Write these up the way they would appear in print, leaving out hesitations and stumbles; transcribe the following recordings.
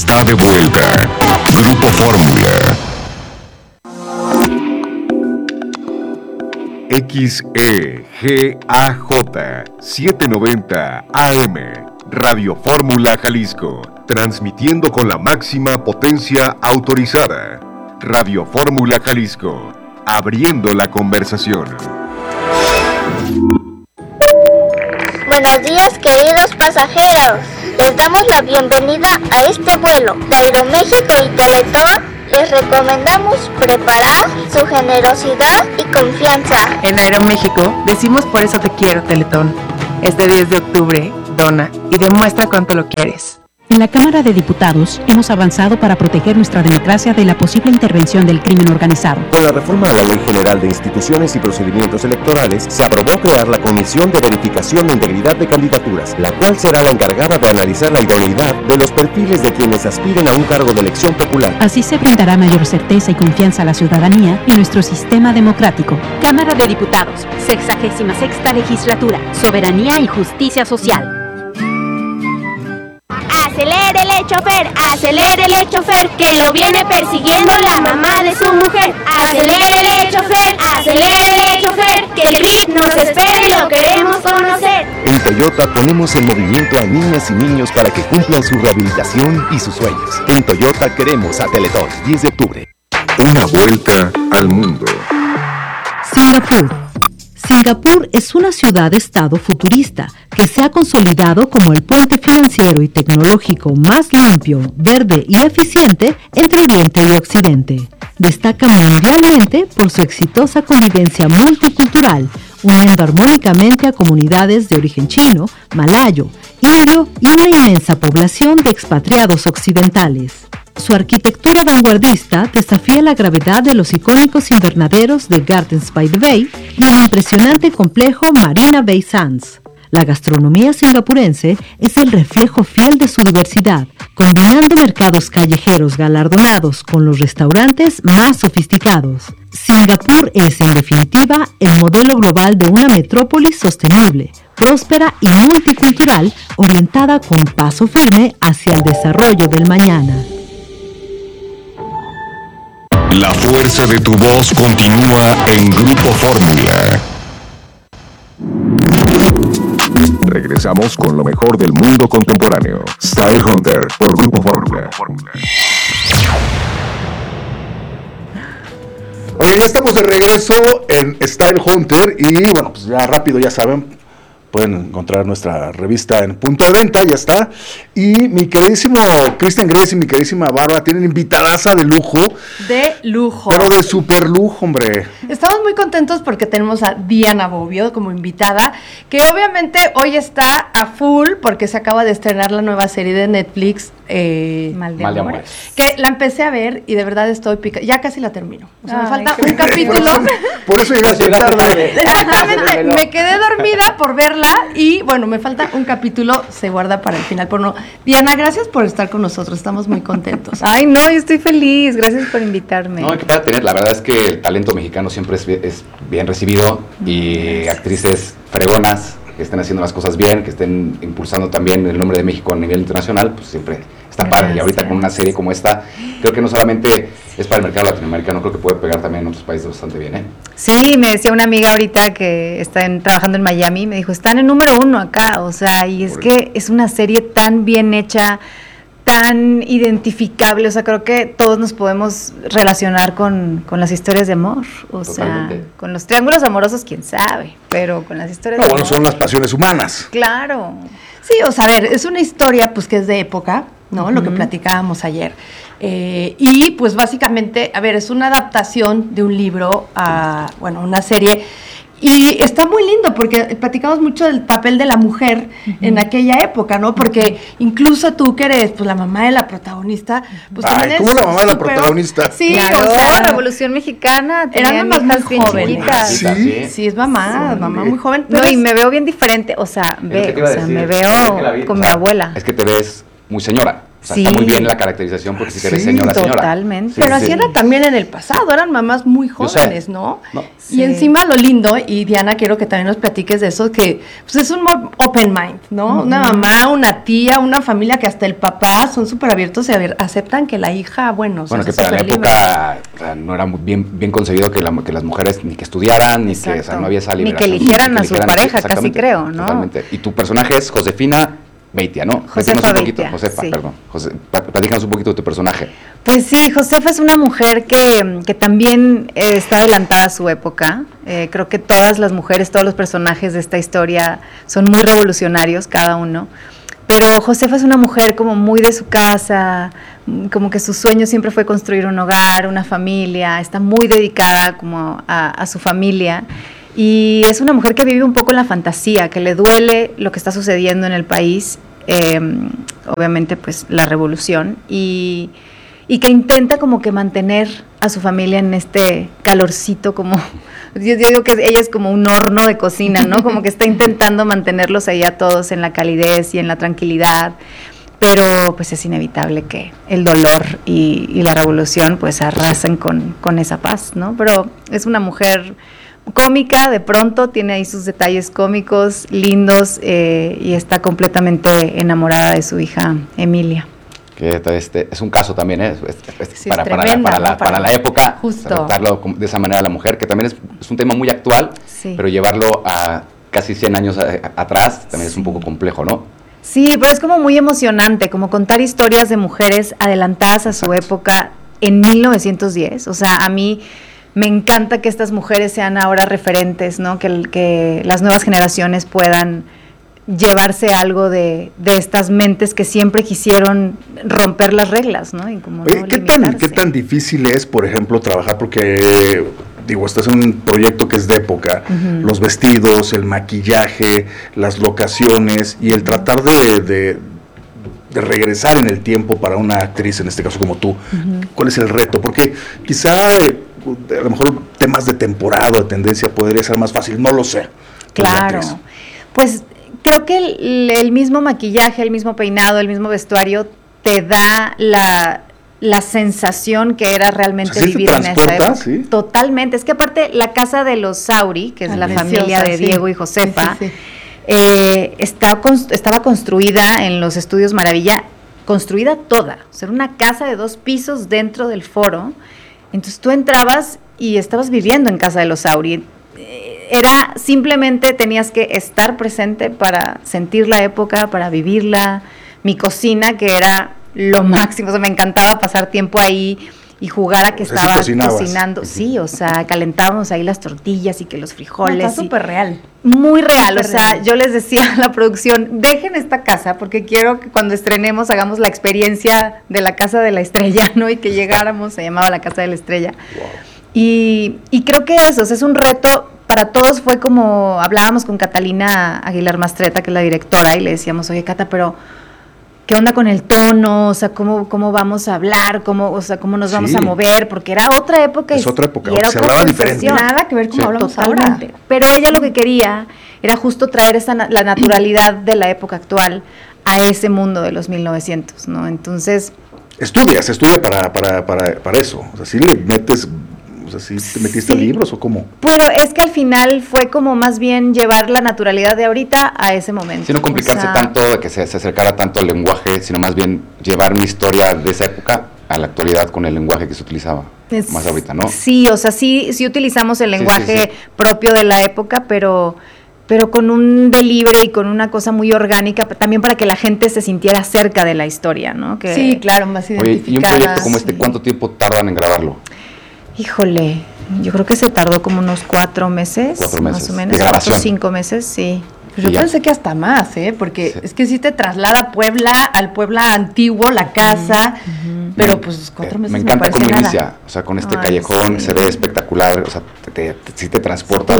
está de vuelta. Grupo Fórmula. XEGAJ 790 AM, Radio Fórmula Jalisco, transmitiendo con la máxima potencia autorizada. Radio Fórmula Jalisco, abriendo la conversación. Buenos días, queridos pasajeros. Les damos la bienvenida a este vuelo de Aeroméxico y Teletón. Les recomendamos preparar su generosidad y confianza. En Aeroméxico decimos por eso te quiero, Teletón. Este 10 de octubre, dona y demuestra cuánto lo quieres. En la Cámara de Diputados hemos avanzado para proteger nuestra democracia de la posible intervención del crimen organizado. Con la reforma a la Ley General de Instituciones y Procedimientos Electorales, se aprobó crear la Comisión de Verificación de Integridad de Candidaturas, la cual será la encargada de analizar la idoneidad de los perfiles de quienes aspiren a un cargo de elección popular. Así se brindará mayor certeza y confianza a la ciudadanía y nuestro sistema democrático. Cámara de Diputados, 66ª Legislatura, Soberanía y Justicia Social. Acelérele chofer, que lo viene persiguiendo la mamá de su mujer. Acelérele chofer, que el CRIT nos espera y lo queremos conocer. En Toyota ponemos en movimiento a niñas y niños para que cumplan su rehabilitación y sus sueños. En Toyota queremos a Teletón, 10 de octubre. Una vuelta al mundo. Singapur. Singapur es una ciudad-estado futurista que se ha consolidado como el puente financiero y tecnológico más limpio, verde y eficiente entre Oriente y Occidente. Destaca mundialmente por su exitosa convivencia multicultural, uniendo armónicamente a comunidades de origen chino, malayo, indio y una inmensa población de expatriados occidentales. Su arquitectura vanguardista desafía la gravedad de los icónicos invernaderos de Gardens by the Bay y el impresionante complejo Marina Bay Sands. La gastronomía singapurense es el reflejo fiel de su diversidad, combinando mercados callejeros galardonados con los restaurantes más sofisticados. Singapur es, en definitiva, el modelo global de una metrópolis sostenible, próspera y multicultural, orientada con paso firme hacia el desarrollo del mañana. La fuerza de tu voz continúa en Grupo Fórmula. Regresamos con lo mejor del mundo contemporáneo. Style Hunter por Grupo Fórmula. Oye, ya estamos de regreso en Style Hunter y bueno, pues ya rápido, ya saben, pueden encontrar nuestra revista en punto de venta, ya está. Y mi queridísimo Cristian Grace y mi queridísima Bárbara tienen invitadaza de lujo. De lujo. Pero de super lujo, hombre. Estamos muy contentos porque tenemos a Diana Bobbio como invitada, que obviamente hoy está a full porque se acaba de estrenar la nueva serie de Netflix, Mal de Amores. Que la empecé a ver y de verdad estoy ya casi la termino. O sea, me falta un capítulo. Por eso llegaste tarde. Exactamente, me quedé dormida por verla y bueno, me falta un capítulo, se guarda para el final. Pero no, Diana, gracias por estar con nosotros, estamos muy contentos. Ay, no, yo estoy feliz, gracias por invitarme. No, hay que tener, la verdad es que el talento mexicano siempre es bien recibido y actrices fregonas que estén haciendo las cosas bien, que estén impulsando también el nombre de México a nivel internacional, pues siempre está padre. Y ahorita con una serie como esta, creo que no solamente es para el mercado latinoamericano, creo que puede pegar también en otros países bastante bien, ¿eh? Sí, me decía una amiga ahorita que está trabajando en Miami, me dijo, están en número 1 acá, o sea, y es que es una serie tan bien hecha, tan identificable, o sea, creo que todos nos podemos relacionar con las historias de amor, o Totalmente. Sea, con los triángulos amorosos, quién sabe, pero con las historias de amor. Bueno, son las pasiones humanas. Claro. Sí, o sea, a ver, es una historia pues que es de época, ¿no? Lo que platicábamos ayer. Y pues básicamente, a ver, es una adaptación de un libro a, bueno, una serie. Y está muy lindo porque platicamos mucho del papel de la mujer en aquella época, ¿no? Porque incluso tú que eres pues la mamá de la protagonista, pues también es. ¿Cómo la mamá de la protagonista? Sí, claro, o sea, Revolución Mexicana, eran mamás muy jóvenes. Sí, es mamá muy joven. No, y me veo bien diferente, o sea, me veo con mi abuela. Es que te ves muy señora. O sea, está muy bien la caracterización porque sí te ve señora. Totalmente. Sí, pero así era también en el pasado, eran mamás muy jóvenes, ¿no? Y encima lo lindo, y Diana, quiero que también nos platiques de eso, que pues es un open mind, ¿no? Una mamá, una tía, una familia que hasta el papá son súper abiertos y aceptan que la hija, bueno, que para la época no era muy bien concebido que las mujeres ni que estudiaran, ni que, o sea, no había esa liberación. Ni que eligieran a su pareja, casi creo, ¿no? Totalmente. Y tu personaje es Josefina Beitia, ¿no? Josefa Beitia, Platícanos un poquito de tu personaje. Pues sí, Josefa es una mujer que también está adelantada a su época. Creo que todas las mujeres, todos los personajes de esta historia son muy revolucionarios, cada uno. Pero Josefa es una mujer como muy de su casa, como que su sueño siempre fue construir un hogar, una familia, está muy dedicada como a su familia. Y es una mujer que vive un poco en la fantasía, que le duele lo que está sucediendo en el país, obviamente pues la revolución, y que intenta como que mantener a su familia en este calorcito, como yo digo que ella es como un horno de cocina, ¿no? Como que está intentando mantenerlos ahí a todos en la calidez y en la tranquilidad, pero pues es inevitable que el dolor y la revolución pues arrasen con esa paz, ¿no? Pero es una mujer cómica, de pronto tiene ahí sus detalles cómicos, lindos, y está completamente enamorada de su hija Emilia. Que es un caso también, Sí, para la época, justo tratarlo de esa manera a la mujer, que también es un tema muy actual, pero llevarlo a casi 100 años atrás también es un poco complejo, ¿no? Sí, pero es como muy emocionante, como contar historias de mujeres adelantadas a su época en 1910, o sea, a mí me encanta que estas mujeres sean ahora referentes, ¿no? Que las nuevas generaciones puedan llevarse algo de estas mentes que siempre quisieron romper las reglas, ¿no? Y como Oye, ¿qué tan difícil es, por ejemplo, trabajar? Porque, estás en un proyecto que es de época, los vestidos, el maquillaje, las locaciones y el tratar de regresar en el tiempo para una actriz, en este caso como tú. ¿Cuál es el reto? Porque quizá a lo mejor temas de temporada o de tendencia podría ser más fácil, no lo sé. Claro, pues creo que el mismo maquillaje, el mismo peinado, el mismo vestuario te da la sensación que era realmente vivir en esa época. ¿Sí? Totalmente, es que aparte la casa de los Sauri, que es la familia de Diego y Josefa, estaba construida en los estudios Maravilla, construida toda, o sea, era una casa de 2 pisos dentro del foro. Entonces tú entrabas y estabas viviendo en casa de los Sauri. Era simplemente tenías que estar presente para sentir la época, para vivirla. Mi cocina, que era lo máximo, o sea, me encantaba pasar tiempo ahí y jugar a que estaba cocinando. Sí, o sea, calentábamos ahí las tortillas y que los frijoles. Está súper real. Muy real, o sea, yo les decía a la producción, dejen esta casa porque quiero que cuando estrenemos hagamos la experiencia de la Casa de la Estrella, ¿no? Y que llegáramos, se llamaba la Casa de la Estrella. Wow. Y creo que eso, o sea, es un reto, para todos fue como, hablábamos con Catalina Aguilar Mastreta, que es la directora, y le decíamos, oye, Cata, pero ¿qué onda con el tono? O sea, ¿cómo vamos a hablar? ¿Cómo nos vamos a mover? Porque era otra época. Es otra época, y era se otra hablaba diferente. Nada que ver cómo hablamos ahora. Pero ella lo que quería era justo traer la naturalidad de la época actual a ese mundo de los 1900, ¿no? Entonces... Estudia para eso. O sea, ¿sí le metes... O sea, ¿sí te metiste a libros o cómo? Pero es que al final fue como más bien llevar la naturalidad de ahorita a ese momento. Si no complicarse tanto, de que se acercara tanto al lenguaje, sino más bien llevar una historia de esa época a la actualidad con el lenguaje que se utilizaba más ahorita, ¿no? Sí, o sea, sí utilizamos el lenguaje propio de la época, pero con un delivery y con una cosa muy orgánica, también para que la gente se sintiera cerca de la historia, ¿no? Sí, claro, más identificada. Oye, ¿y un proyecto como este, cuánto tiempo tardan en grabarlo? Híjole, yo creo que se tardó como unos 4 meses. 4 meses. Más o menos, 4 o 5 meses, sí. Yo pensé que hasta más, porque es que sí te traslada a Puebla, al Puebla antiguo, la casa, pero pues 4 meses me encanta cómo nada. Inicia, o sea, con este callejón, se ve espectacular, o sea, sí te transporta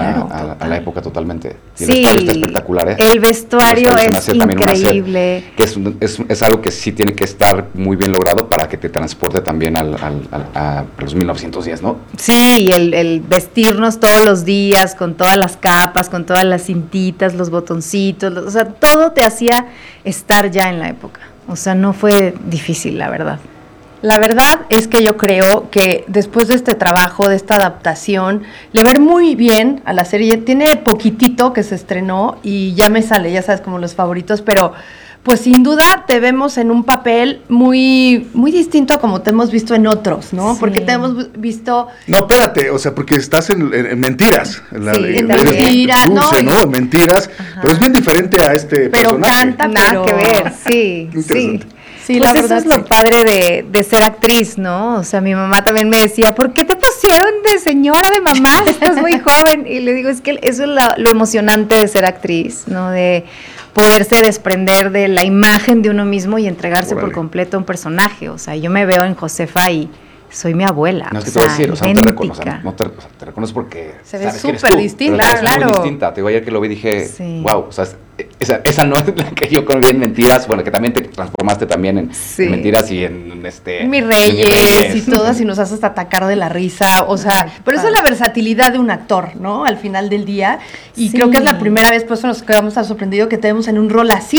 a la época totalmente. Y el vestuario está espectacular, ¿eh? El vestuario es increíble. Que es algo que sí tiene que estar muy bien logrado para que te transporte también a los 1910, ¿no? Sí, el vestirnos todos los días con todas las capas, con todas las cintitas, los botoncitos, o sea, todo te hacía estar ya en la época. O sea, no fue difícil, la verdad. La verdad es que yo creo que después de este trabajo, de esta adaptación, le va a ir muy bien a la serie. Tiene poquitito que se estrenó y ya me sale, ya sabes, como los favoritos, pero pues sin duda te vemos en un papel muy, muy distinto a como te hemos visto en otros, ¿no? Sí. Porque te hemos visto... No, espérate, o sea, porque estás en Mentiras. En Mentiras, Dulce, no, ¿no? En Mentiras, pero es bien diferente a este personaje. Canta, nada que ver, sí, sí. Sí, pues la eso verdad, es lo padre de ser actriz, ¿no? O sea, mi mamá también me decía, ¿por qué te pusieron de señora, de mamá? Estás muy joven. Y le digo, es que eso es lo emocionante de ser actriz, ¿no? De poderse desprender de la imagen de uno mismo y entregarse por completo a un personaje. O sea, yo me veo en Josefa y soy mi abuela. No, es que te voy a decir, o sea, no te reconoces, te reconoces porque se ve súper distinta, claro. Muy distinta. Te digo, ayer que lo vi dije, wow, o sea, esa no es la que yo conocí en Mentiras, bueno, que también te transformaste también en Mentiras y en Mis Reyes y todas, y nos haces atacar de la risa, o sea, pero esa es la versatilidad de un actor, ¿no? Al final del día, y creo que es la primera vez, por eso nos quedamos tan sorprendidos que te vemos en un rol así,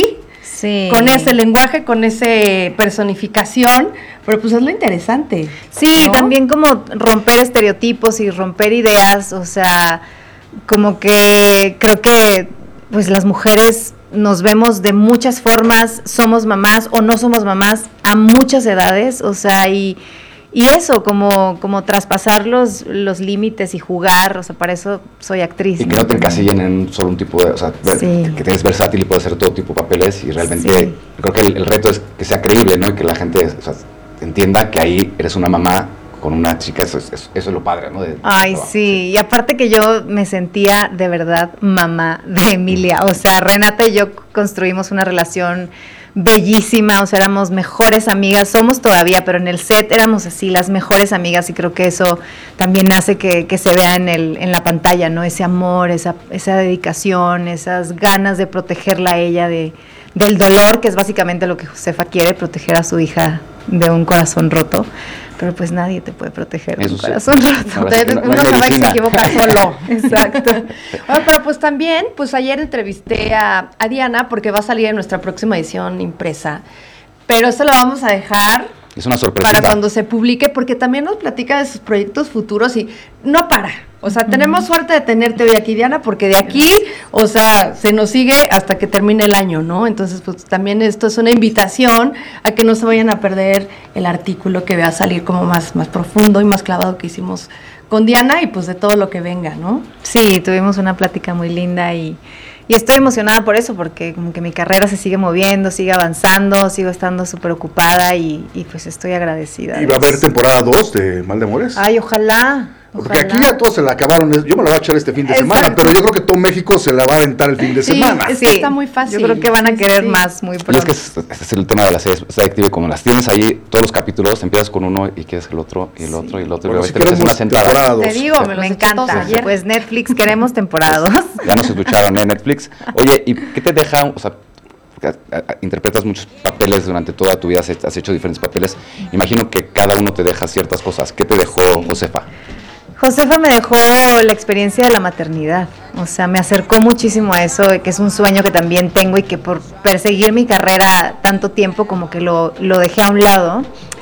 con ese lenguaje, con esa personificación, pero pues es lo interesante. Sí, ¿no? También como romper estereotipos y romper ideas, o sea, como que creo que pues las mujeres nos vemos de muchas formas, somos mamás o no somos mamás a muchas edades, o sea, y eso, como traspasar los límites y jugar, o sea, para eso soy actriz. Y que no te encasillen en solo un tipo de, o sea, que eres versátil y puedes hacer todo tipo de papeles y realmente creo que el reto es que sea creíble, ¿no? Y que la gente, o sea, entienda que ahí eres una mamá con una chica, eso es lo padre, ¿no? Sí, y aparte que yo me sentía de verdad mamá de Emilia, o sea, Renata y yo construimos una relación bellísima, o sea, éramos mejores amigas, somos todavía, pero en el set éramos así, las mejores amigas, y creo que eso también hace que se vea en la pantalla, ¿no? Ese amor, esa dedicación, esas ganas de protegerla a ella del dolor, que es básicamente lo que Josefa quiere, proteger a su hija de un corazón roto. Pero pues nadie te puede proteger de un corazón roto. Uno se va y se equivoca solo. Exacto. Bueno, pero pues también, pues ayer entrevisté a Diana porque va a salir en nuestra próxima edición impresa. Pero eso lo vamos a dejar es una sorpresita para cuando se publique, porque también nos platica de sus proyectos futuros y no para. O sea, tenemos suerte de tenerte hoy aquí, Diana, porque de aquí, o sea, se nos sigue hasta que termine el año, ¿no? Entonces, pues también esto es una invitación a que no se vayan a perder el artículo que va a salir como más profundo y más clavado que hicimos con Diana y pues de todo lo que venga, ¿no? Sí, tuvimos una plática muy linda y estoy emocionada por eso, porque como que mi carrera se sigue moviendo, sigue avanzando, sigo estando súper ocupada y pues estoy agradecida. ¿Y va a haber temporada 2 de Mal de Amores? Ay, ojalá. Porque aquí ya todos se la acabaron, yo me la voy a echar este fin de semana, pero yo creo que todo México se la va a aventar el fin de semana. Es que está muy fácil. Yo creo que van a querer más muy pronto. Y es que este es el tema de la serie adictiva, como las tienes ahí, todos los capítulos, empiezas con uno y quieres el otro, y el otro, y el otro, y luego te metes una sentada. Te digo, me encanta. Pues Netflix, queremos temporadas. Ya nos escucharon en Netflix. Oye, ¿y qué te deja, o sea, interpretas muchos papeles durante toda tu vida, has hecho diferentes papeles, imagino que cada uno te deja ciertas cosas. ¿Qué te dejó Josefa? Josefa me dejó la experiencia de la maternidad, o sea, me acercó muchísimo a eso, que es un sueño que también tengo y que por perseguir mi carrera tanto tiempo como que lo dejé a un lado,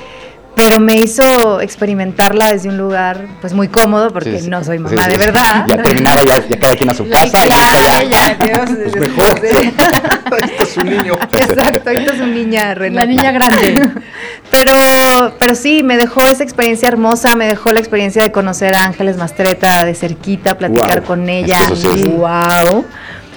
pero me hizo experimentarla desde un lugar pues muy cómodo porque no soy mamá de verdad. Ya terminaba, ya cada quien a su casa. Pues mejor. Este es un niño. Exacto, esta es una niña, Renata. La niña grande. Pero sí, me dejó esa experiencia hermosa, me dejó la experiencia de conocer a Ángeles Mastretta de cerquita, platicar con ella. Wow.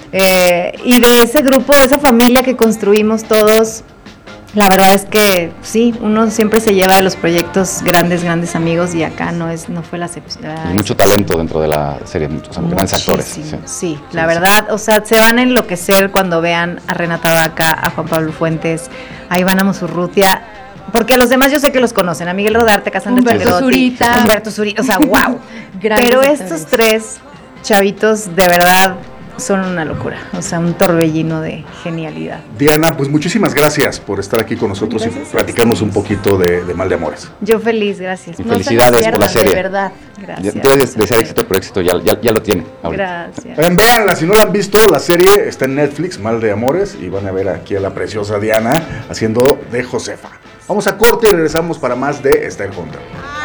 Y de ese grupo, de esa familia que construimos todos, la verdad es que sí, uno siempre se lleva de los proyectos grandes amigos y acá no fue la excepción. Y mucho talento dentro de la serie, grandes actores. Sí, la verdad, o sea, se van a enloquecer cuando vean a Renata Vaca, a Juan Pablo Fuentes, a Ivana Mosurrutia, porque los demás yo sé que los conocen, a Miguel Rodarte, Cassandra Humberto Zurita, o sea, wow. Pero estos tres chavitos, de verdad, son una locura, o sea, un torbellino de genialidad. Diana, pues muchísimas gracias por estar aquí con nosotros y platicarnos un poquito de Mal de Amores. Yo feliz, gracias. Y felicidades por la serie. De verdad. Gracias. Te voy a desear éxito, pero éxito ya lo tiene ahorita. Gracias. Véanla, si no la han visto, la serie está en Netflix, Mal de Amores, y van a ver aquí a la preciosa Diana haciendo de Josefa. Vamos a corte y regresamos para más de Style Hunter.